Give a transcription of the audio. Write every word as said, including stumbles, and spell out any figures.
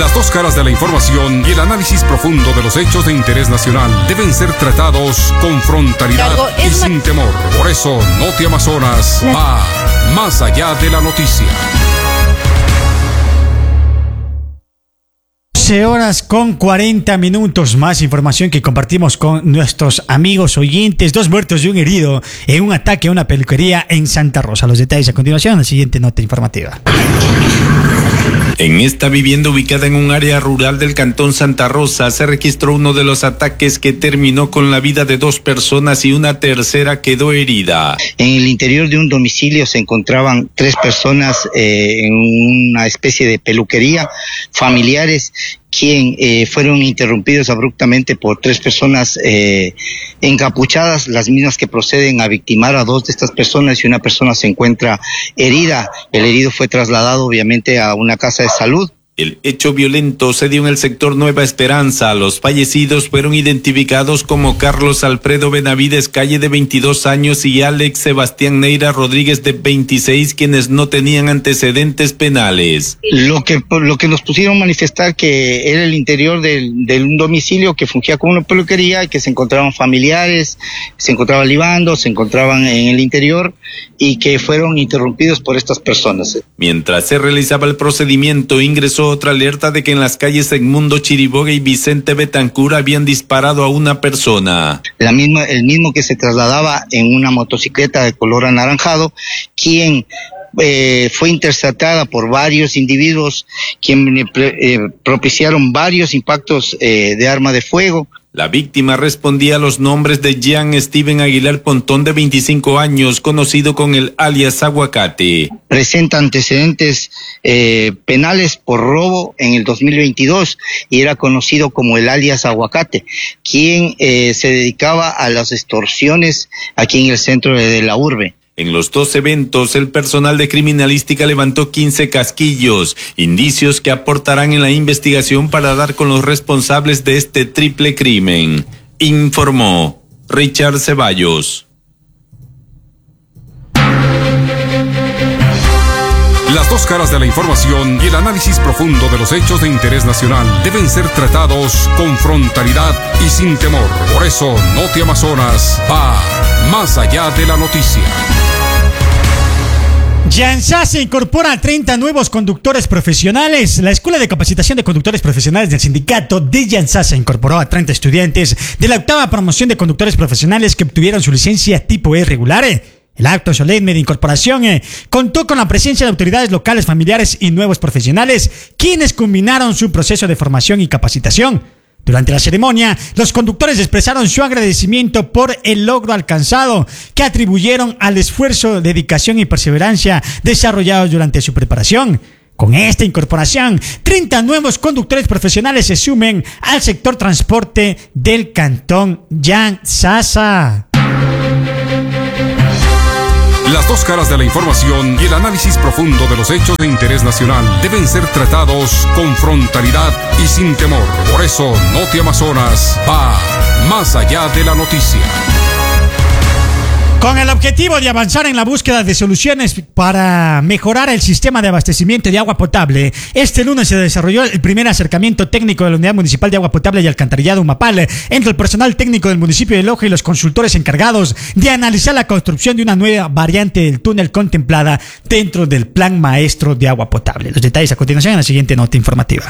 Las dos caras de la información y el análisis profundo de los hechos de interés nacional deben ser tratados con frontalidad y sin temor. Por eso, Noti Amazonas va más allá de la noticia. doce horas con cuarenta minutos. Más información que compartimos con nuestros amigos oyentes. Dos muertos y un herido en un ataque a una peluquería en Santa Rosa. Los detalles a continuación en la siguiente nota informativa. En esta vivienda ubicada en un área rural del cantón Santa Rosa se registró uno de los ataques que terminó con la vida de dos personas y una tercera quedó herida. En el interior de un domicilio se encontraban tres personas eh, en una especie de peluquería, familiares, quien eh, fueron interrumpidos abruptamente por tres personas eh, encapuchadas, las mismas que proceden a victimar a dos de estas personas y una persona se encuentra herida. El herido fue trasladado obviamente a una casa de salud. El hecho violento se dio en el sector Nueva Esperanza. Los fallecidos fueron identificados como Carlos Alfredo Benavides Calle, de veintidós años, y Alex Sebastián Neira Rodríguez, de veintiséis, quienes no tenían antecedentes penales. Lo que lo que nos pusieron a manifestar que era el interior del, de un domicilio que fungía como una peluquería y que se encontraban familiares, se encontraban libando, se encontraban en el interior y que fueron interrumpidos por estas personas. Mientras se realizaba el procedimiento, ingresó otra alerta de que en las calles Edmundo Chiriboga y Vicente Betancur habían disparado a una persona. La misma, el mismo que se trasladaba en una motocicleta de color anaranjado, quien eh, fue interceptada por varios individuos, quien eh, propiciaron varios impactos eh, de arma de fuego. La víctima respondía a los nombres de Jean Steven Aguilar Pontón, de veinticinco años, conocido con el alias Aguacate. Presenta antecedentes eh, penales por robo en el dos mil veintidós y era conocido como el alias Aguacate, quien eh, se dedicaba a las extorsiones aquí en el centro de, de la urbe. En los dos eventos, el personal de criminalística levantó quince casquillos, indicios que aportarán en la investigación para dar con los responsables de este triple crimen, informó Richard Ceballos. Las dos caras de la información y el análisis profundo de los hechos de interés nacional deben ser tratados con frontalidad y sin temor. Por eso, Noti Amazonas va más allá de la noticia. Yansasa incorpora a treinta nuevos conductores profesionales. La Escuela de Capacitación de Conductores Profesionales del Sindicato de Yansasa incorporó a treinta estudiantes de la octava promoción de conductores profesionales que obtuvieron su licencia tipo E regular. El acto solemne de incorporación eh, contó con la presencia de autoridades locales, familiares y nuevos profesionales, quienes culminaron su proceso de formación y capacitación. Durante la ceremonia, los conductores expresaron su agradecimiento por el logro alcanzado, que atribuyeron al esfuerzo, dedicación y perseverancia desarrollados durante su preparación. Con esta incorporación, treinta nuevos conductores profesionales se sumen al sector transporte del cantón Yansasa. Las dos caras de la información y el análisis profundo de los hechos de interés nacional deben ser tratados con frontalidad y sin temor. Por eso, Noti Amazonas va más allá de la noticia. Con el objetivo de avanzar en la búsqueda de soluciones para mejorar el sistema de abastecimiento de agua potable, este lunes se desarrolló el primer acercamiento técnico de la Unidad Municipal de Agua Potable y Alcantarillado Humapal entre el personal técnico del municipio de Loja y los consultores encargados de analizar la construcción de una nueva variante del túnel contemplada dentro del Plan Maestro de Agua Potable. Los detalles a continuación en la siguiente nota informativa.